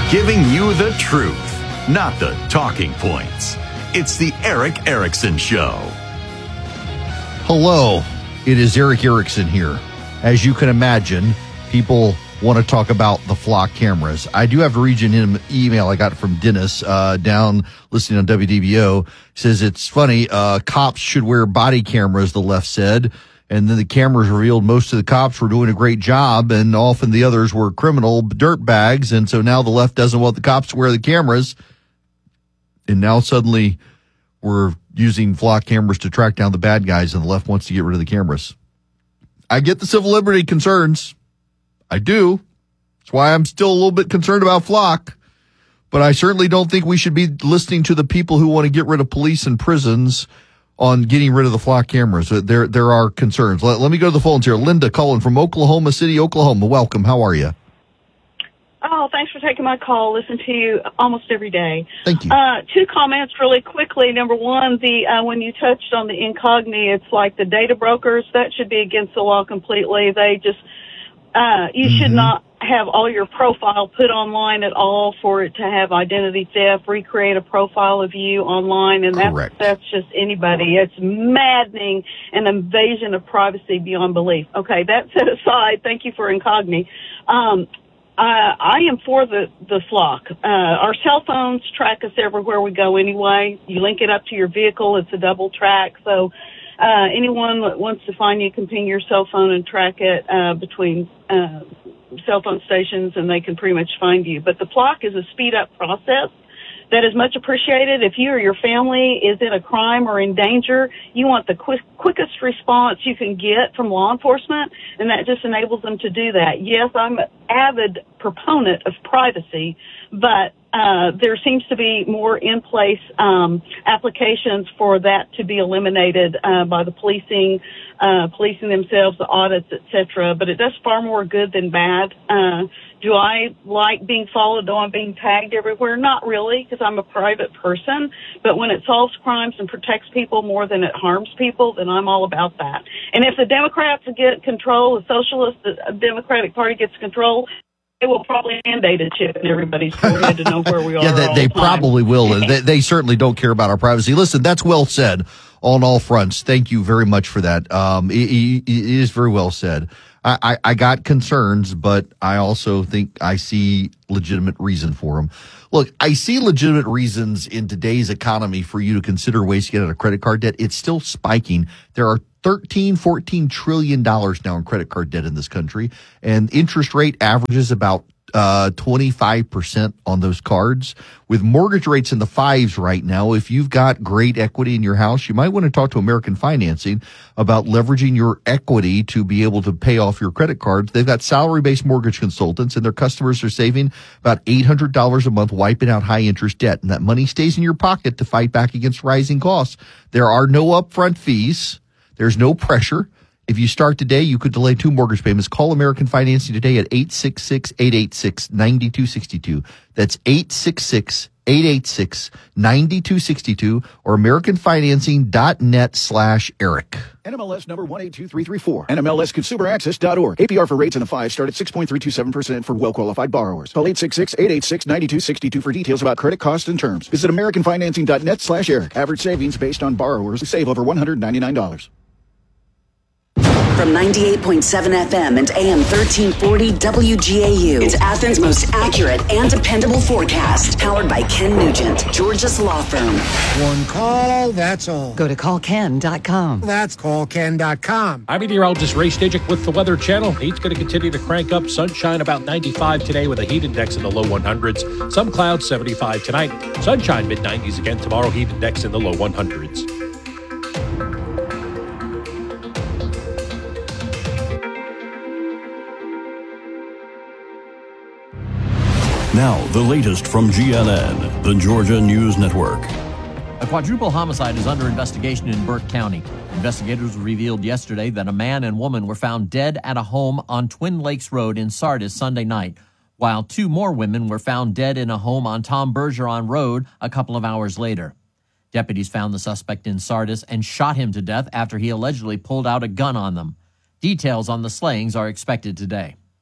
Giving you the truth, not the talking points. It's the Erick Erickson Show. Hello, it is Erick Erickson here. As you can imagine, people want to talk about the flock cameras. I do have to read you an email I got from Dennis down listening on WDBO. He says, it's funny, cops should wear body cameras, the left said. And then the cameras revealed most of the cops were doing a great job, and often the others were criminal dirtbags. And so now the left doesn't want the cops to wear the cameras. And now suddenly we're using flock cameras to track down the bad guys, and the left wants to get rid of the cameras. I get the civil liberty concerns. I do. That's why I'm still a little bit concerned about flock. But I certainly don't think we should be listening to the people who want to get rid of police and prisons on getting rid of the flock cameras. There are concerns. Let me go to the phones here. Linda calling from Oklahoma City, Oklahoma. Welcome. How are you? Oh, thanks for taking my call. Listen to you almost every day. Thank you. Two comments really quickly. Number one, when you touched on the incogni, it's like the data brokers. That should be against the law completely. They just, you should not have all your profile put online at all for it to have identity theft, recreate a profile of you online, and that's just anybody. It's maddening, an invasion of privacy beyond belief. Okay, that set aside, thank you for incogni. I am for the flock. Our cell phones track us everywhere we go anyway. You link it up to your vehicle, it's a double track, so anyone that wants to find you can ping your cell phone and track it between cell phone stations, and they can pretty much find you. But the flock is a speed-up process that is much appreciated. If you or your family is in a crime or in danger, you want the quickest response you can get from law enforcement, and that just enables them to do that. Yes, I'm an avid proponent of privacy, but there seems to be more in-place applications for that to be eliminated by the policing themselves, the audits, etc. But it does far more good than bad. Do I like being followed? Do I being tagged everywhere? Not really, because I'm a private person. But when it solves crimes and protects people more than it harms people, then I'm all about that. And if the Democrats get control, the Socialist, the Democratic Party gets control, they will probably mandate a chip in everybody's forehead to know where we are. Yeah, they probably will. They certainly don't care about our privacy. Listen, that's well said on all fronts. Thank you very much for that. It is very well said. I got concerns, but I also think I see legitimate reason for them. Look, I see legitimate reasons in today's economy for you to consider ways to get out of credit card debt. It's still spiking. There are $14 trillion now in credit card debt in this country, and interest rate averages about 25% on those cards. With mortgage rates in the fives right now, if you've got great equity in your house, you might want to talk to American Financing about leveraging your equity to be able to pay off your credit cards. They've got salary-based mortgage consultants, and their customers are saving about $800 a month wiping out high-interest debt, and that money stays in your pocket to fight back against rising costs. There are no upfront fees. There's no pressure. If you start today, you could delay 2 mortgage payments. Call American Financing today at 866-886-9262. That's 866-886-9262 or AmericanFinancing.net/Eric. NMLS number 182334. NMLSConsumerAccess.org. APR for rates in the 5 start at 6.327% for well-qualified borrowers. Call 866-886-9262 for details about credit costs and terms. Visit AmericanFinancing.net/Eric. Average savings based on borrowers who save over $199. From 98.7 FM and AM 1340 WGAU, it's Athens' most accurate and dependable forecast. Powered by Ken Nugent, Georgia's law firm. One call, that's all. Go to callken.com. That's callken.com. I'm meteorologist Ray Stajic with the Weather Channel. Heat's going to continue to crank up. Sunshine about 95 today with a heat index in the low 100s. Some clouds 75 tonight. Sunshine mid-90s again tomorrow. Heat index in the low 100s. Now, the latest from GNN, the Georgia News Network. A quadruple homicide is under investigation in Burke County. Investigators revealed yesterday that a man and woman were found dead at a home on Twin Lakes Road in Sardis Sunday night, while 2 more women were found dead in a home on Tom Bergeron Road a couple of hours later. Deputies found the suspect in Sardis and shot him to death after he allegedly pulled out a gun on them. Details on the slayings are expected today.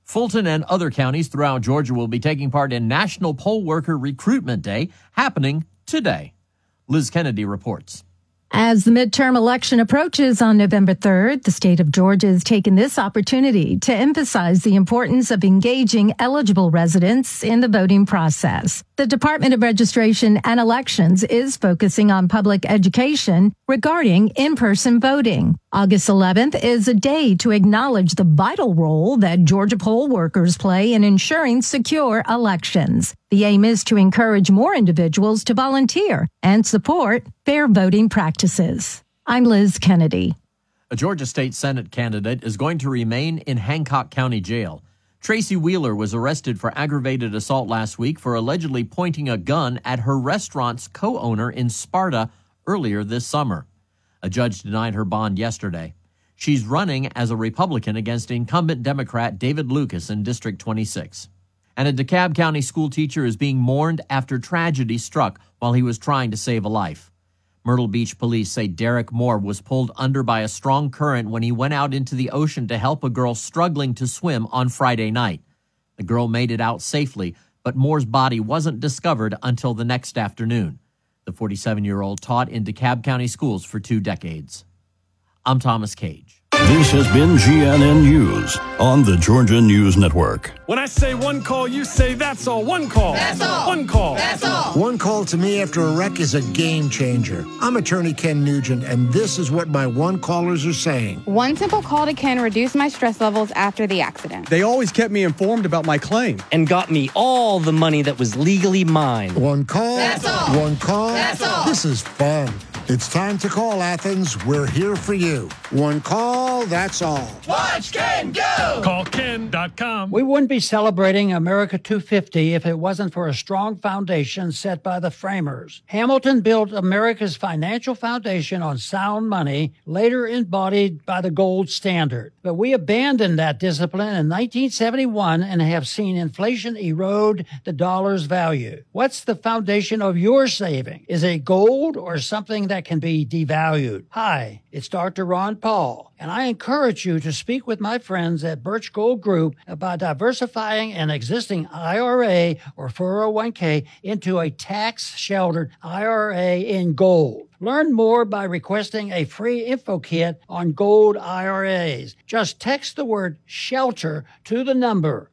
Fulton and other counties throughout Georgia will be taking part in National Poll Worker Recruitment Day, happening today. Liz Kennedy reports. As the midterm election approaches on November 3rd, the state of Georgia has taken this opportunity to emphasize the importance of engaging eligible residents in the voting process. The Department of Registration and Elections is focusing on public education regarding in-person voting. August 11th is a day to acknowledge the vital role that Georgia poll workers play in ensuring secure elections. The aim is to encourage more individuals to volunteer and support fair voting practices. I'm Liz Kennedy. A Georgia State Senate candidate is going to remain in Hancock County Jail. Tracy Wheeler was arrested for aggravated assault last week for allegedly pointing a gun at her restaurant's co-owner in Sparta earlier this summer. A judge denied her bond yesterday. She's running as a Republican against incumbent Democrat David Lucas in District 26. And a DeKalb County school teacher is being mourned after tragedy struck while he was trying to save a life. Myrtle Beach police say Derek Moore was pulled under by a strong current when he went out into the ocean to help a girl struggling to swim on Friday night. The girl made it out safely, but Moore's body wasn't discovered until the next afternoon. The 47-year-old taught in DeKalb County schools for 2 decades. I'm Thomas Cage. This has been GNN News on the Georgia News Network. When I say one call, you say that's all. One call. That's all. One call. That's all. One call to me after a wreck is a game changer. I'm attorney Ken Nugent, and this is what my one callers are saying. One simple call to Ken reduced my stress levels after the accident. They always kept me informed about my claim and got me all the money that was legally mine. One call. That's all. One call. That's all. This is fun. It's time to call, Athens. We're here for you. One call, that's all. Watch Ken go! CallKen.com. We wouldn't be celebrating America 250 if it wasn't for a strong foundation set by the framers. Hamilton built America's financial foundation on sound money, later embodied by the gold standard. But we abandoned that discipline in 1971 and have seen inflation erode the dollar's value. What's the foundation of your saving? Is it gold or something that can be devalued? Hi, it's Dr. Ron Paul, and I encourage you to speak with my friends at Birch Gold Group about diversifying an existing IRA or 401k into a tax-sheltered IRA in gold. Learn more by requesting a free info kit on gold IRAs. Just text the word SHELTER to the number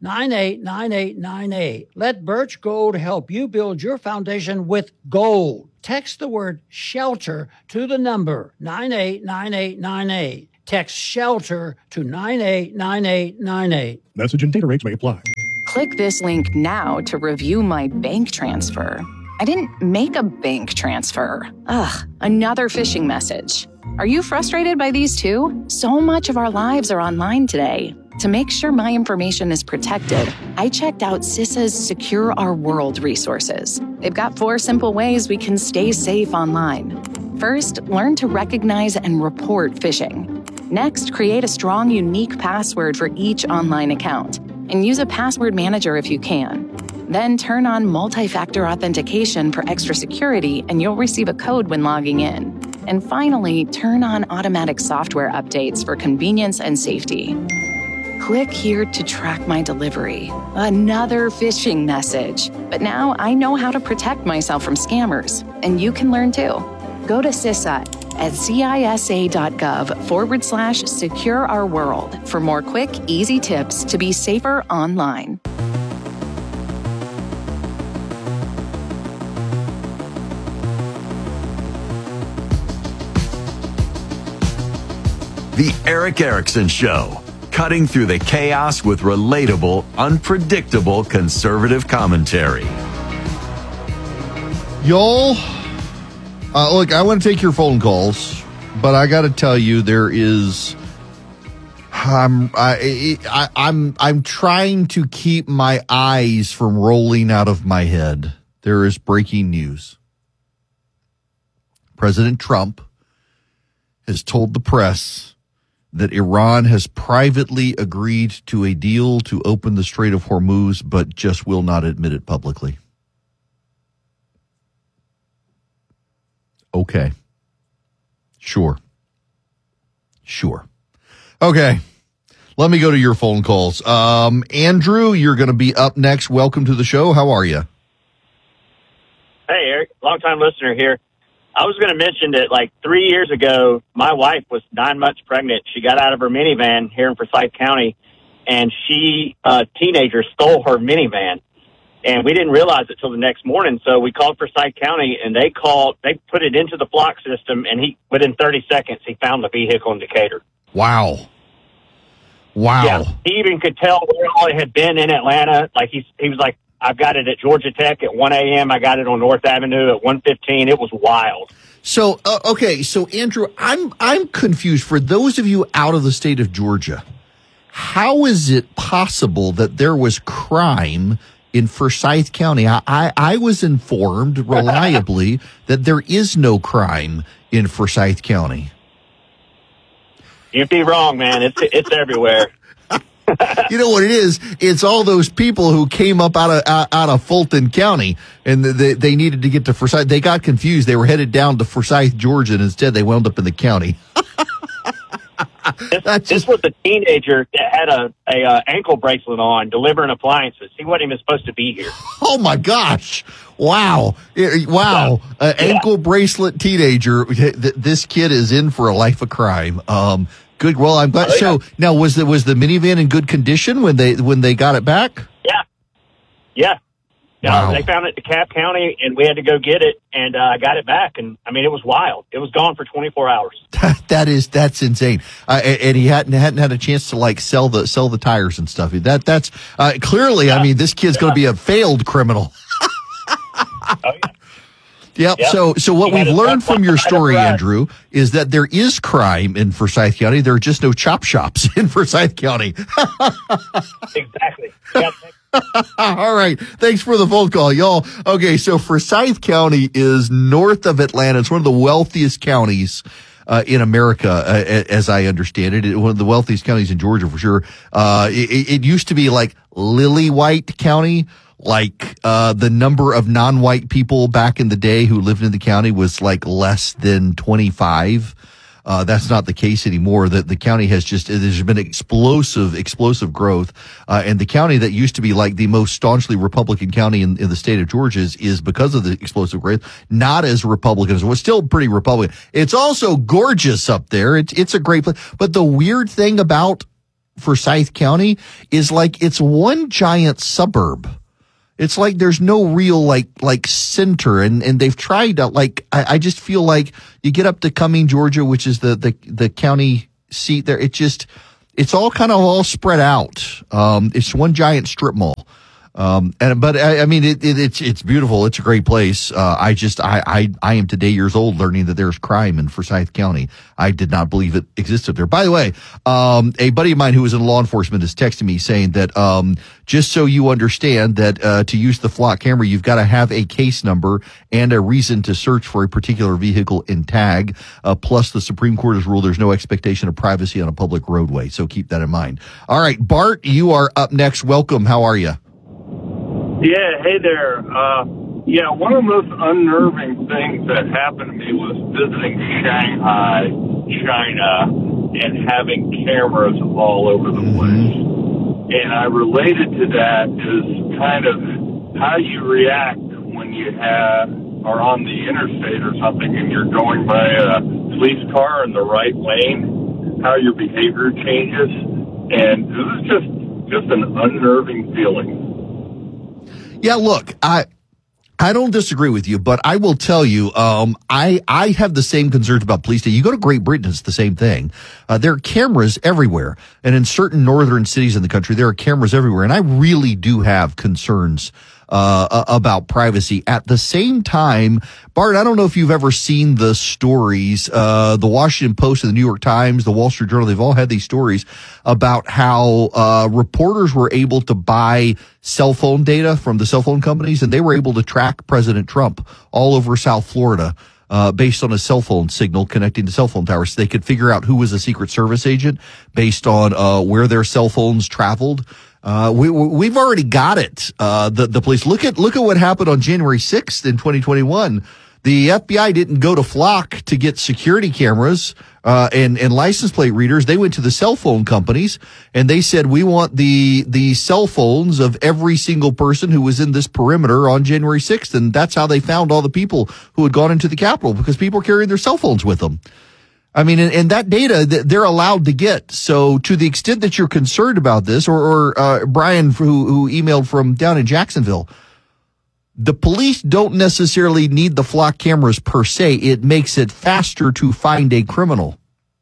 989898. Let Birch Gold help you build your foundation with gold. Text the word SHELTER to the number 989898. Text SHELTER to 989898. Message and data rates may apply. Click this link now to review my bank transfer. I didn't make a bank transfer. Ugh, another phishing message. Are you frustrated by these too? So much of our lives are online today. To make sure my information is protected, I checked out CISA's Secure Our World resources. They've got 4 simple ways we can stay safe online. First, learn to recognize and report phishing. Next, create a strong, unique password for each online account, and use a password manager if you can. Then turn on multi-factor authentication for extra security, and you'll receive a code when logging in. And finally, turn on automatic software updates for convenience and safety. Click here to track my delivery. Another phishing message. But now I know how to protect myself from scammers, and you can learn too. Go to CISA at cisa.gov/secure our world for more quick, easy tips to be safer online. The Eric Erickson Show, cutting through the chaos with relatable, unpredictable conservative commentary. Y'all, look, I want to take your phone calls, but I got to tell you, there is. I'm trying to keep my eyes from rolling out of my head. There is breaking news. President Trump has told the press that Iran has privately agreed to a deal to open the Strait of Hormuz, but just will not admit it publicly. Okay. Sure. Okay. Let me go to your phone calls. Andrew, you're going to be up next. Welcome to the show. How are you? Hey, Eric, long-time listener here. I was going to mention that, like, 3 years ago, my wife was 9 months pregnant. She got out of her minivan here in Forsyth County, and a teenager stole her minivan. And we didn't realize it till the next morning, so we called Forsyth County, and they put it into the flock system, and within 30 seconds, he found the vehicle in Decatur. Wow. Wow. Yeah, he even could tell where all it had been in Atlanta. Like, he was like, I've got it at Georgia Tech at 1 a.m. I got it on North Avenue at 1:15. It was wild. So, okay. So, Andrew, I'm confused. For those of you out of the state of Georgia, how is it possible that there was crime in Forsyth County? I was informed reliably that there is no crime in Forsyth County. You'd be wrong, man. It's everywhere. You know what it is? It's all those people who came up out of Fulton County, and they needed to get to Forsyth. They got confused. They were headed down to Forsyth, Georgia, and instead they wound up in the county. This was a teenager that had a ankle bracelet on, delivering appliances. He wasn't even supposed to be here. Oh my gosh! Wow! Wow! Ankle bracelet teenager. This kid is in for a life of crime. Good. Well, I'm glad. So now, was the minivan in good condition when they got it back? Yeah. Wow. They found it in DeKalb County, and we had to go get it, and I got it back. And I mean, it was wild. It was gone for 24 hours. That's insane. And he hadn't had a chance to like sell the tires and stuff. That's clearly. I mean, this kid's going to be a failed criminal. Yep. So what we've learned from your story, Andrew, is that there is crime in Forsyth County. There are just no chop shops in Forsyth County. Exactly. All right. Thanks for the phone call, y'all. Okay, so Forsyth County is north of Atlanta. It's one of the wealthiest counties in America, as I understand it. One of the wealthiest counties in Georgia, for sure. It used to be like Lily-White County. Like, the number of non-white people back in the day who lived in the county was like less than 25. That's not the case anymore. The county has there's been explosive growth. And the county that used to be like the most staunchly Republican county in the state of Georgia is because of the explosive growth, not as Republican as it was, still pretty Republican. It's also gorgeous up there. It's a great place. But the weird thing about Forsyth County is like it's one giant suburb. It's like there's no real like center, and they've tried to I just feel like you get up to Cumming, Georgia, which is the county seat there. It's all kind of all spread out. It's one giant strip mall. But I mean, it's beautiful. It's a great place. I am today years old learning that there's crime in Forsyth County. I did not believe it existed there. By the way, a buddy of mine who was in law enforcement is texting me saying that, just so you understand that, to use the flock camera, you've got to have a case number and a reason to search for a particular vehicle in tag. Plus the Supreme Court has ruled there's no expectation of privacy on a public roadway. So keep that in mind. All right, Bart, you are up next. Welcome. How are you? Yeah, hey there. One of the most unnerving things that happened to me was visiting Shanghai, China, and having cameras all over the place. And I related to that is kind of how you react when you are on the interstate or something and you're going by a police car in the right lane, how your behavior changes. And it was just an unnerving feeling. Yeah, look, I don't disagree with you, but I will tell you, I have the same concerns about police state. You go to Great Britain, it's the same thing. There are cameras everywhere. And in certain northern cities in the country, there are cameras everywhere. And I really do have concerns about privacy. At the same time, Bart, I don't know if you've ever seen the stories, the Washington Post and the New York Times, the Wall Street Journal, they've all had these stories about how reporters were able to buy cell phone data from the cell phone companies, and they were able to track President Trump all over South Florida. Based on a cell phone signal connecting to cell phone towers. So they could figure out who was a Secret Service agent based on where their cell phones traveled. We've already got it. The police look at what happened on January 6th in 2021. The FBI didn't go to Flock to get security cameras and license plate readers. They went to the cell phone companies and they said, we want the cell phones of every single person who was in this perimeter on January 6th. And that's how they found all the people who had gone into the Capitol, because people were carrying their cell phones with them. I mean, and that data that they're allowed to get. So to the extent that you're concerned about this, or Brian who emailed from down in Jacksonville, the police don't necessarily need the Flock cameras per se. It makes it faster to find a criminal.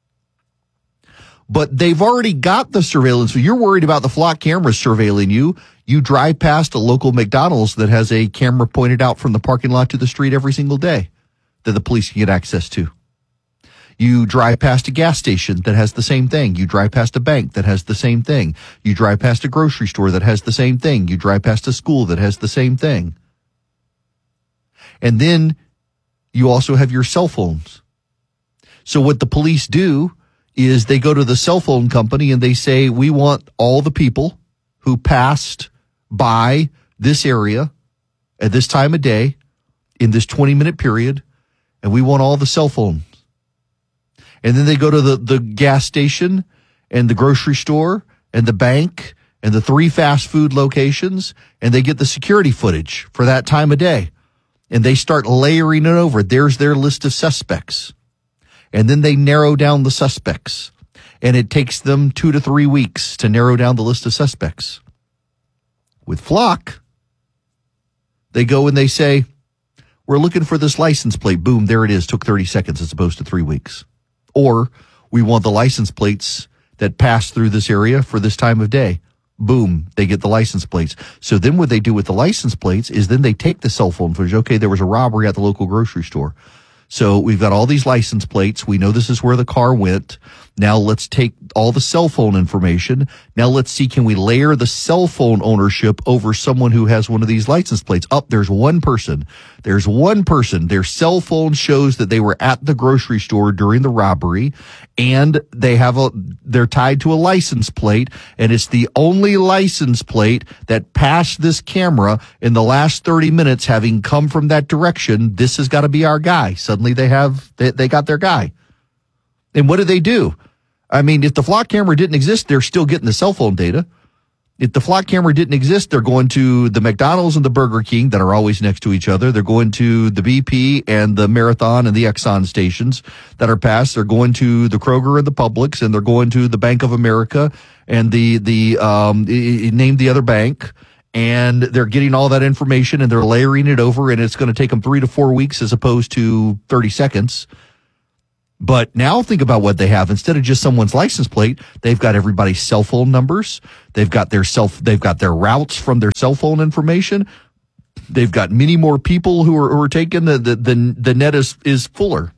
But they've already got the surveillance. So you're worried about the Flock cameras surveilling you. You drive past a local McDonald's that has a camera pointed out from the parking lot to the street every single day that the police can get access to. You drive past a gas station that has the same thing. You drive past a bank that has the same thing. You drive past a grocery store that has the same thing. You drive past a school that has the same thing. And then you also have your cell phones. So what the police do is they go to the cell phone company and they say, we want all the people who passed by this area at this time of day in this 20-minute period, and we want all the cell phones. And then they go to the gas station and the grocery store and the bank and the 3 fast food locations, and they get the security footage for that time of day. And they start layering it over. There's their list of suspects. And then they narrow down the suspects. And it takes them 2 to 3 weeks to narrow down the list of suspects. With Flock, they go and they say, we're looking for this license plate. Boom, there it is. Took 30 seconds as opposed to 3 weeks. Or we want the license plates that pass through this area for this time of day. Boom, they get the license plates. So then what they do with the license plates is then they take the cell phone footage. Okay, there was a robbery at the local grocery store. So we've got all these license plates. We know this is where the car went. Now let's take all the cell phone information. Now let's see, can we layer the cell phone ownership over someone who has one of these license plates? There's one person. There's one person. Their cell phone shows that they were at the grocery store during the robbery, and they're tied to a license plate, and it's the only license plate that passed this camera in the last 30 minutes, having come from that direction. This has got to be our guy. Suddenly they got their guy. And what do? I mean, if the Flock camera didn't exist, they're still getting the cell phone data. If the Flock camera didn't exist, they're going to the McDonald's and the Burger King that are always next to each other. They're going to the BP and the Marathon and the Exxon stations that are passed. They're going to the Kroger and the Publix, and they're going to the Bank of America and name the other bank. And they're getting all that information and they're layering it over, and it's going to take them 3 to 4 weeks as opposed to 30 seconds. But now think about what they have. Instead of just someone's license plate, they've got everybody's cell phone numbers. They've got their routes from their cell phone information. They've got many more people who are taken. The net is fuller.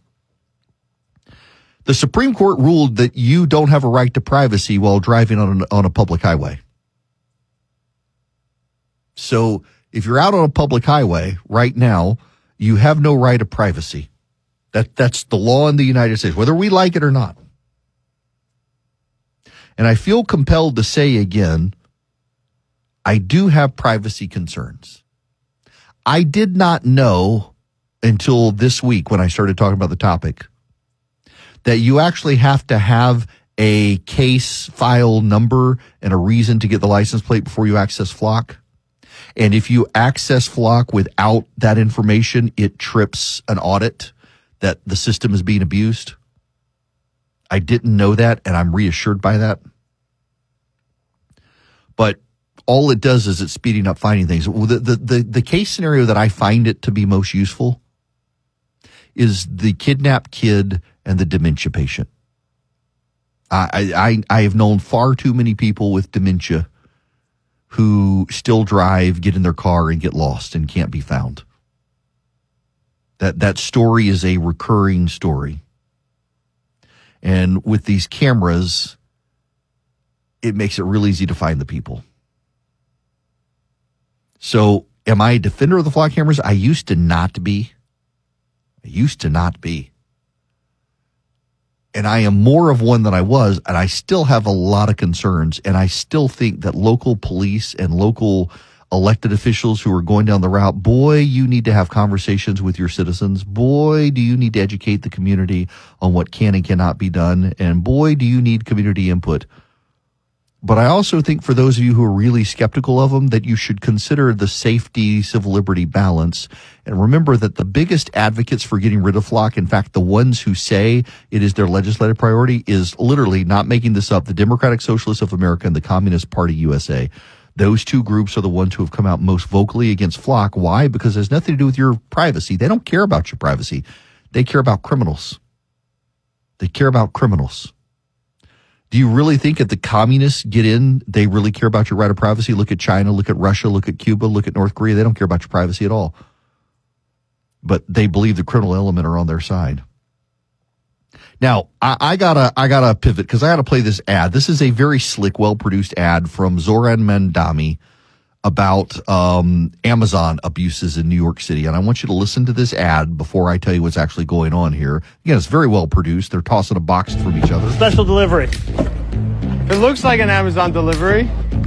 The Supreme Court ruled that you don't have a right to privacy while driving on a public highway. So if you're out on a public highway right now, you have no right of privacy. That's the law in the United States, whether we like it or not. And I feel compelled to say again, I do have privacy concerns. I did not know until this week when I started talking about the topic that you actually have to have a case file number and a reason to get the license plate before you access Flock. And if you access Flock without that information, it trips an audit that the system is being abused. I didn't know that, and I'm reassured by that. But all it does is it's speeding up finding things. The case scenario that I find it to be most useful is the kidnapped kid and the dementia patient. I have known far too many people with dementia who still drive, get in their car, and get lost and can't be found. That story is a recurring story. And with these cameras, it makes it real easy to find the people. So am I a defender of the Flock cameras? I used to not be. And I am more of one than I was, and I still have a lot of concerns, and I still think that local police and local elected officials who are going down the route, boy, you need to have conversations with your citizens. Boy, do you need to educate the community on what can and cannot be done. And boy, do you need community input. But I also think for those of you who are really skeptical of them, that you should consider the safety, civil liberty balance. And remember that the biggest advocates for getting rid of FLOC, in fact, the ones who say it is their legislative priority, is literally, not making this up, the Democratic Socialists of America and the Communist Party USA. Those two groups are the ones who have come out most vocally against FLOC. Why? Because it has nothing to do with your privacy. They don't care about your privacy. They care about criminals. They care about criminals. Do you really think if the communists get in, they really care about your right of privacy? Look at China, look at Russia, look at Cuba, look at North Korea. They don't care about your privacy at all. But they believe the criminal element are on their side. Now, I gotta pivot because I gotta play this ad. This is a very slick, well-produced ad from Zoran Mandami about Amazon abuses in New York City. And I want you to listen to this ad before I tell you what's actually going on here. Again, it's very well produced. They're tossing a box from each other. Special delivery. It looks like an Amazon delivery.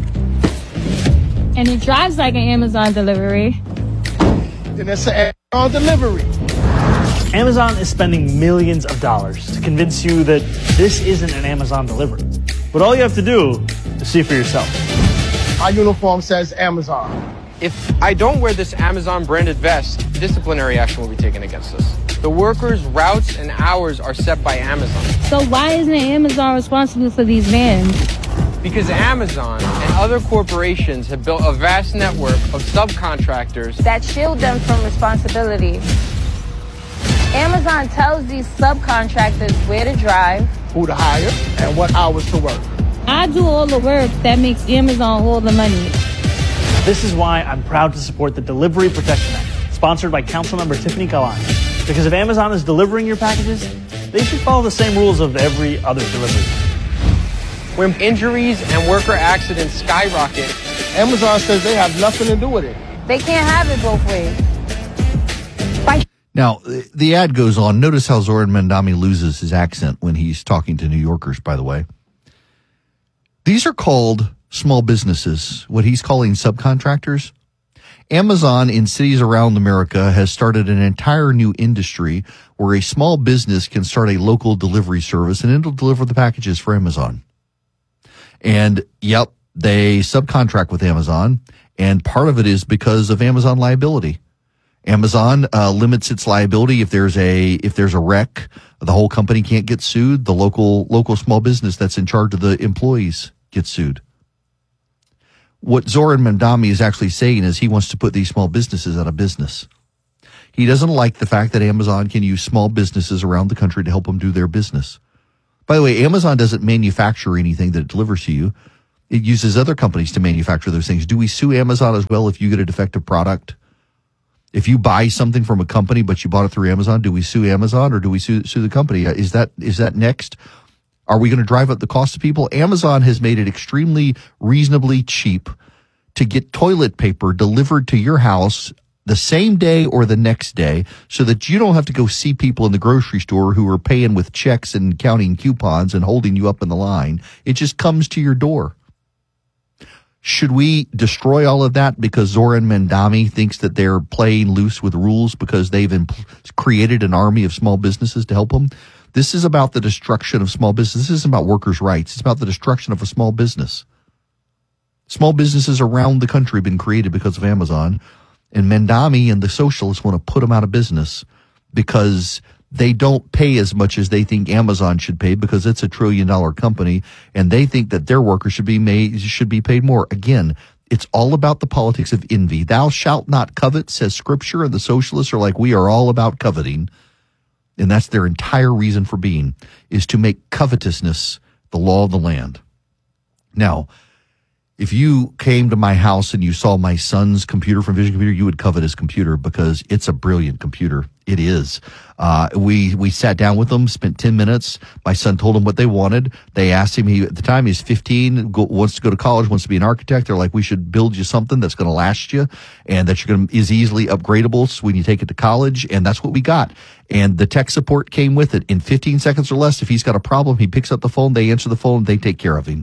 And it drives like an Amazon delivery. Then it's an Amazon delivery. Amazon is spending millions of dollars to convince you that this isn't an Amazon delivery. But all you have to do is see for yourself. Our uniform says Amazon. If I don't wear this Amazon branded vest, disciplinary action will be taken against us. The workers' routes and hours are set by Amazon. So why isn't Amazon responsible for these vans? Because Amazon and other corporations have built a vast network of subcontractors that shield them from responsibility. Amazon tells these subcontractors where to drive, who to hire, and what hours to work. I do all the work that makes Amazon all the money. This is why I'm proud to support the Delivery Protection Act, sponsored by Councilmember Tiffany Kalani. Because if Amazon is delivering your packages, they should follow the same rules of every other delivery. When injuries and worker accidents skyrocket, Amazon says they have nothing to do with it. They can't have it both ways. Now, the ad goes on. Notice how Zoran Mandami loses his accent when he's talking to New Yorkers, by the way. These are called small businesses, what he's calling subcontractors. Amazon in cities around America has started an entire new industry where a small business can start a local delivery service and it'll deliver the packages for Amazon. And yep, they subcontract with Amazon, and part of it is because of Amazon liability. Amazon limits its liability if there's a wreck. The whole company can't get sued. The local small business that's in charge of the employees gets sued. What Zoran Mandami is actually saying is he wants to put these small businesses out of business. He doesn't like the fact that Amazon can use small businesses around the country to help them do their business. By the way, Amazon doesn't manufacture anything that it delivers to you. It uses other companies to manufacture those things. Do we sue Amazon as well if you get a defective product? If you buy something from a company but you bought it through Amazon, do we sue Amazon or do we sue the company? Is that next? Are we going to drive up the cost of people? Amazon has made it extremely reasonably cheap to get toilet paper delivered to your house the same day or the next day so that you don't have to go see people in the grocery store who are paying with checks and counting coupons and holding you up in the line. It just comes to your door. Should we destroy all of that because Zoran Mandami thinks that they're playing loose with rules because they've created an army of small businesses to help them? This is about the destruction of small business. This isn't about workers' rights. It's about the destruction of a small business. Small businesses around the country have been created because of Amazon, and Mandami and the socialists want to put them out of business because they don't pay as much as they think Amazon should pay because it's $1 trillion company, and they think that their workers should be paid more. Again, it's all about the politics of envy. Thou shalt not covet, says Scripture, and the socialists are like, we are all about coveting. And that's their entire reason for being, is to make covetousness the law of the land. Now, if you came to my house and you saw my son's computer from Vision Computer, you would covet his computer because it's a brilliant computer. It is. We sat down with them, spent 10 minutes. My son told them what they wanted. They asked him, at the time he's 15, wants to go to college, wants to be an architect. They're like, we should build you something that's going to last you and that is easily upgradable when you take it to college. And that's what we got. And the tech support came with it. In 15 seconds or less, if he's got a problem, he picks up the phone, they answer the phone, they take care of him.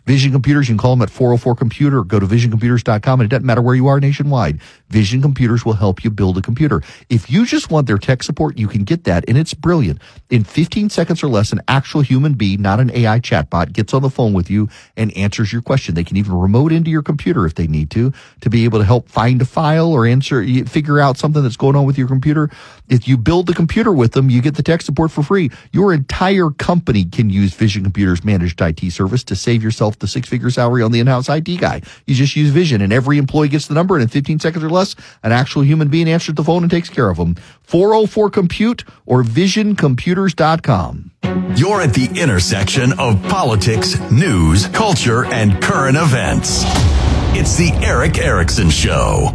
Vision Computers, you can call them at 404-COMPUTER or go to visioncomputers.com, and it doesn't matter where you are nationwide. Vision Computers will help you build a computer. If you just want their tech support, you can get that, and it's brilliant. In 15 seconds or less, an actual human being, not an AI chatbot, gets on the phone with you and answers your question. They can even remote into your computer if they need to be able to help find a file or figure out something that's going on with your computer. If you build the computer with them, you get the tech support for free. Your entire company can use Vision Computers managed IT service to save yourself the six-figure salary on the in-house IT guy. You just use Vision, and every employee gets the number, and in 15 seconds or less, an actual human being answers the phone and takes care of them. 404-COMPUTE or visioncomputers.com. You're at the intersection of politics, news, culture, and current events. It's the Erick Erickson Show.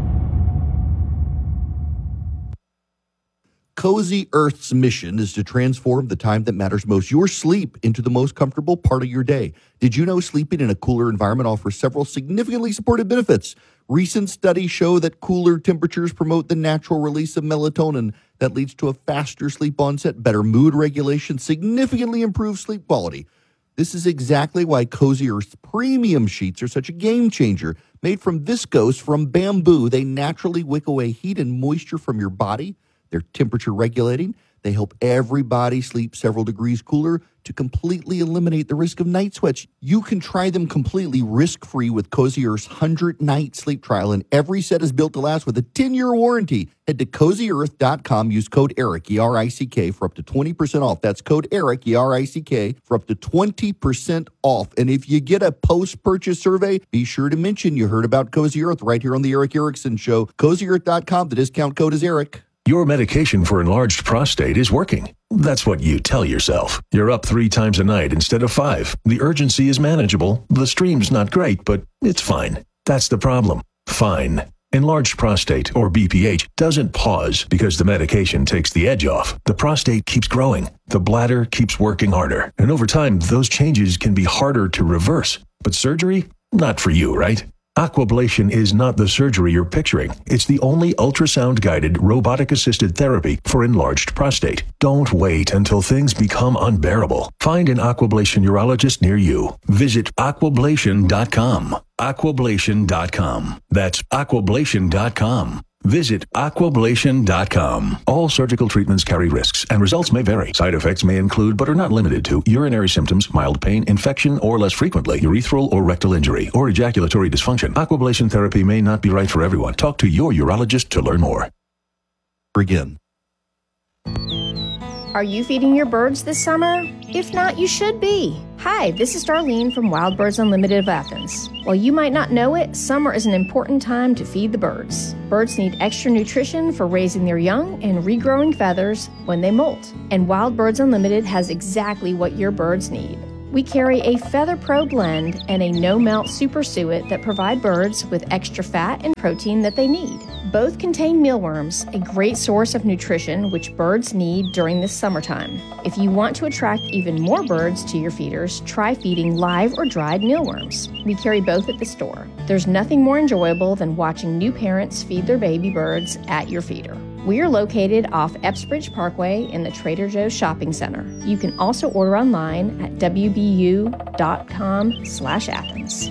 Cozy Earth's mission is to transform the time that matters most, your sleep, into the most comfortable part of your day. Did you know sleeping in a cooler environment offers several significantly supported benefits? Recent studies show that cooler temperatures promote the natural release of melatonin that leads to a faster sleep onset, better mood regulation, significantly improved sleep quality. This is exactly why Cozy Earth's premium sheets are such a game changer. Made from viscose from bamboo, they naturally wick away heat and moisture from your body. They're temperature regulating. They help everybody sleep several degrees cooler to completely eliminate the risk of night sweats. You can try them completely risk-free with Cozy Earth's 100-night sleep trial, and every set is built to last with a 10-year warranty. Head to CozyEarth.com, use code ERICK, E-R-I-C-K, for up to 20% off. That's code ERICK, E-R-I-C-K, for up to 20% off. And if you get a post-purchase survey, be sure to mention you heard about Cozy Earth right here on the Erick Erickson Show. CozyEarth.com, the discount code is ERICK. Your medication for enlarged prostate is working. That's what you tell yourself. You're up 3 times a night instead of 5. The urgency is manageable. The stream's not great, but it's fine. That's the problem. Fine. Enlarged prostate, or BPH, doesn't pause because the medication takes the edge off. The prostate keeps growing. The bladder keeps working harder. And over time, those changes can be harder to reverse. But surgery? Not for you, right? Aquablation is not the surgery you're picturing. It's the only ultrasound-guided, robotic-assisted therapy for enlarged prostate. Don't wait until things become unbearable. Find an Aquablation urologist near you. Visit aquablation.com. Aquablation.com. That's aquablation.com. Visit aquablation.com. All surgical treatments carry risks, and results may vary. Side effects may include, but are not limited to, urinary symptoms, mild pain, infection, or less frequently, urethral or rectal injury, or ejaculatory dysfunction. Aquablation therapy may not be right for everyone. Talk to your urologist to learn more. Again. Are you feeding your birds this summer? If not, you should be. Hi, this is Darlene from Wild Birds Unlimited of Athens. While you might not know it, summer is an important time to feed the birds. Birds need extra nutrition for raising their young and regrowing feathers when they molt. And Wild Birds Unlimited has exactly what your birds need. We carry a Feather Pro blend and a no-melt super suet that provide birds with extra fat and protein that they need. Both contain mealworms, a great source of nutrition which birds need during this summertime. If you want to attract even more birds to your feeders, try feeding live or dried mealworms. We carry both at the store. There's nothing more enjoyable than watching new parents feed their baby birds at your feeder. We are located off Epsbridge Parkway in the Trader Joe's Shopping Center. You can also order online at wbu.com/Athens.